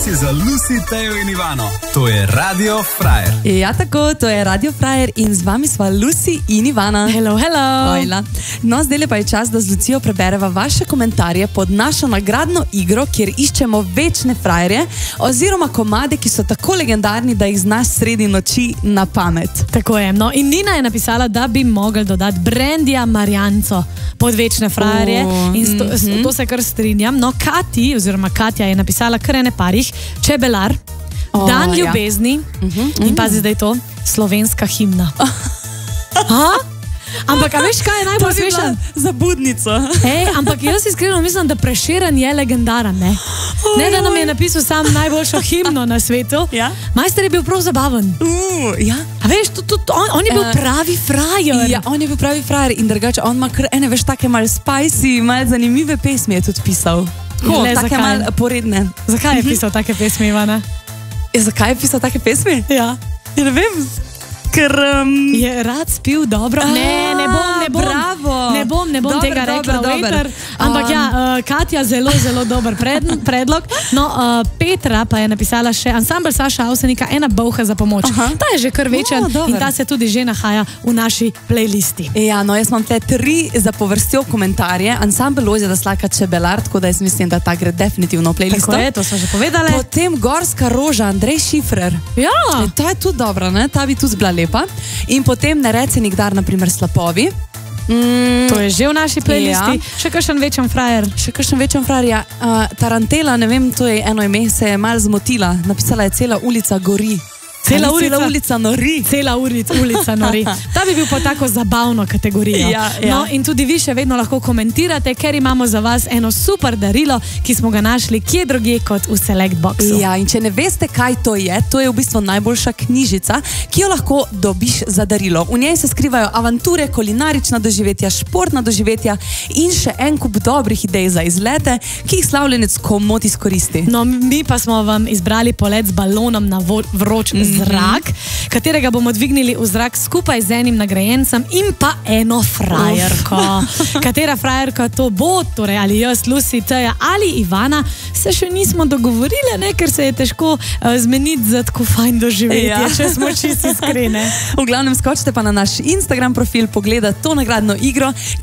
si za Lucy, Tejo in Ivano. To je Radio Frajer. Ja, tako, to je Radio Frajer in z vami sva Lucy in Ivana. Hello, hello. Ojla. No, zdaj pa je čas, da z Lucijo prebereva vaše komentarje pod našo nagradno igro, kjer iščemo večne frajerje oziroma komade, ki so tako legendarni, da jih znaš sredi noči na pamet. Tako je. No, in Nina je napisala, da bi mogli dodati Brandija Marjanco pod večne frajerje in to se kar strinjam. No, Katja je napisala kar ene parih. Čebelar, Dan ljubezni in pazi zdaj to, slovenska himna. Ampak, a veš, kaj je najbolj smešen? Za budnico. Ampak jaz iskreno mislim, da Prešeren je legendaren, ne? Ne, da nam je napisal sam najboljšo himno na svetu. Majster je bil prav zabaven. A veš, on je bil pravi frajer. Ja, on je bil pravi frajer in drugače, on ima kar ene, veš, take malo spicy, malo zanimive pesmi je tudi pisal. Take malo poredne. Zakaj je pisal take pesmi, Ivana? Zakaj je pisal take pesmi? Ja. Ne vem. Ker je rad spil dobro. Ne bom tega rekla. Ampak ja, Katja, zelo dober predlog. No, Petra pa je napisala še ansambl Saša Avsenika, Ena bolha za pomoč. Ta je že kar večen in ta se tudi že nahaja v naši playlisti. Ja, no, jaz imam te 3 zapovrstjo komentarje. Ansambl Lojzeta Slaka Čebelar, tako da jaz mislim, da ta gre definitivno v playlisto. Tako je, to smo že povedali. Potem Gorska roža, Andrej Šifrer. Ja. Ta je tudi dobra, ne? Ta bi tudi zbila lepa. In potem Ne reci nikdar, na primer, Slapovi. To je že v naši playlisti. Še kakšen večen frajer. Ja. Tarantela, ne vem, to je eno ime, se je malo zmotila. Napisala je Cela ulica gori. Cela ulica nori. Cela ulica nori. Ta bi bil pa tako zabavno kategorijo. No, in tudi vi še vedno lahko komentirate, ker imamo za vas eno super darilo, ki smo ga našli kje drugje kot v Select Boxu. Ja, in če ne veste, kaj to je v bistvu najboljša knjižica, ki jo lahko dobiš za darilo. V njej se skrivajo avanture, kulinarična doživetja, športna doživetja in še en kup dobrih idej za izlete, ki jih slavljenec komot izkoristi. No, mi pa smo vam izbrali polet z balonom na vroč zrak, katerega bomo dvignili v zrak skupaj z enim nagrajencem in pa eno frajerko. Katera frajerka to bo, torej ali jaz, Lucy, Teja ali Ivana, se še nismo dogovorili, ne, ker se je težko zmeniti za tako fajn doživetje, če smo čisto iskrene. V glavnem skočite pa na naš Instagram profil pogledati to nagradno igro,